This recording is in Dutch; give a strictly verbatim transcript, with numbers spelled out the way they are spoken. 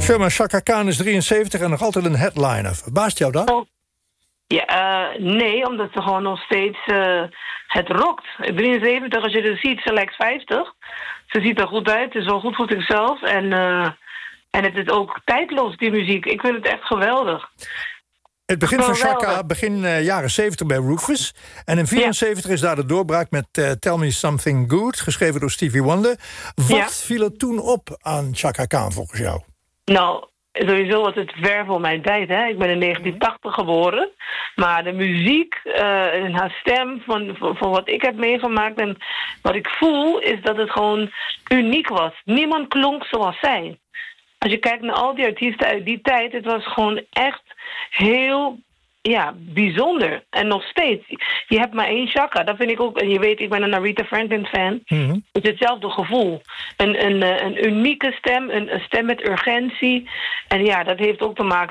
Firma Chaka Khan is drieënzeventig en nog altijd een headliner. Verbaast jou dat? Oh. Ja, uh, nee, omdat ze gewoon nog steeds uh, het rokt. drieënzeventig, als je het ziet, ze lijkt vijftig. Ze ziet er goed uit, het is wel goed voor zichzelf. En, uh, en het is ook tijdloos, die muziek. Ik vind het echt geweldig. Het begin van Chaka, begin uh, jaren zeventig bij Rufus. En in vierenzeventig ja. is daar de doorbraak met uh, Tell Me Something Good, geschreven door Stevie Wonder. Wat ja. viel er toen op aan Chaka Khan volgens jou? Nou, sowieso was het ver voor mijn tijd. Hè? Ik ben in negentien tachtig geboren. Maar de muziek uh, en haar stem, van, van, van wat ik heb meegemaakt en wat ik voel, is dat het gewoon uniek was. Niemand klonk zoals zij. Als je kijkt naar al die artiesten uit die tijd, het was gewoon echt heel ja, bijzonder. En nog steeds. Je hebt maar één Chaka. Dat vind ik ook. En je weet, ik ben een Aretha Franklin fan. Mm-hmm. Het is hetzelfde gevoel. Een, een, een unieke stem. Een, een stem met urgentie. En ja, dat heeft ook te maken